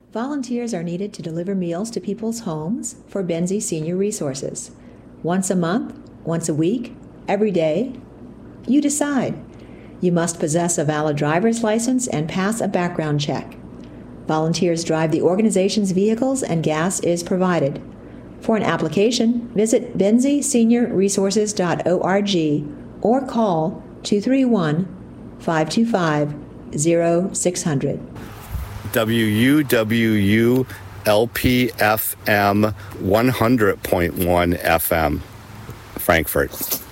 Volunteers are needed to deliver meals to people's homes for Benzie Senior Resources. Once a month, once a week, every day. You decide. You must possess a valid driver's license and pass a background check. Volunteers drive the organization's vehicles and gas is provided. For an application, visit benzeseniorresources.org or call 231-525-0600. WUWU LPFM 100.1 FM, Frankfurt.